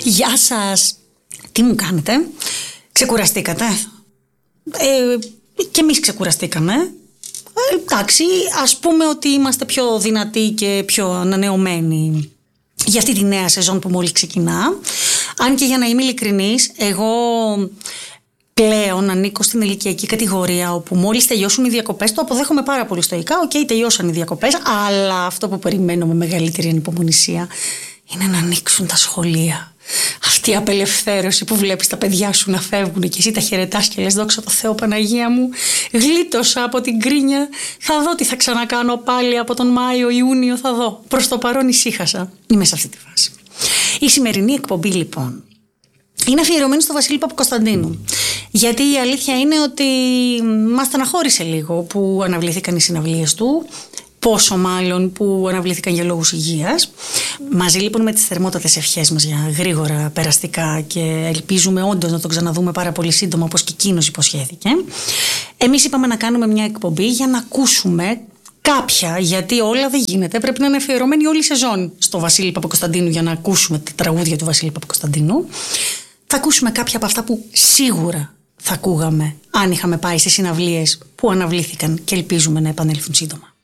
Γεια σας. Τι μου κάνετε? Ξεκουραστήκατε? Και εμείς ξεκουραστήκαμε. Εντάξει, ας πούμε ότι είμαστε πιο δυνατοί και πιο ανανεωμένοι για αυτή τη νέα σεζόν που μόλις ξεκινά. Αν και για να είμαι ειλικρινής, εγώ πλέον ανήκω στην ηλικιακή κατηγορία όπου μόλις τελειώσουν οι διακοπές, το αποδέχομαι πάρα πολύ στοικά. Τελειώσαν οι διακοπές, αλλά αυτό που περιμένω με μεγαλύτερη ανυπομονησία είναι να ανοίξουν τα σχολεία. Αυτή η απελευθέρωση που βλέπεις τα παιδιά σου να φεύγουν και εσύ τα χαιρετάς και λες δόξα τω Θεώ Παναγία μου, γλίτωσα από την κρίνια, θα δω τι θα ξανακάνω πάλι από τον Μάιο-Ιούνιο, θα δω. Προς το παρόν ησύχασα. Είμαι σε αυτή τη φάση. Η σημερινή εκπομπή λοιπόν είναι αφιερωμένη στο Βασίλη Παπακοσταντίνου. Γιατί η αλήθεια είναι ότι μας στεναχώρησε λίγο που αναβλήθηκαν οι συναυλίες του. Πόσο μάλλον που αναβλήθηκαν για λόγους υγείας. Μαζί λοιπόν με τις θερμότατες ευχές μας για γρήγορα περαστικά και ελπίζουμε όντως να τον ξαναδούμε πάρα πολύ σύντομα όπως και εκείνος υποσχέθηκε. Εμείς είπαμε να κάνουμε μια εκπομπή για να ακούσουμε κάποια, γιατί όλα δεν γίνεται. Πρέπει να είναι αφιερωμένη όλη η σεζόν στο Βασίλη Παπακοσταντίνου για να ακούσουμε τα τραγούδια του Βασίλη Παπακοσταντίνου. Θα ακούσουμε κάποια από αυτά που σίγουρα θα ακούγαμε αν είχαμε πάει σε συναυλίες που αναβλήθηκαν και ελπίζουμε να επανέλθουν σύντομα.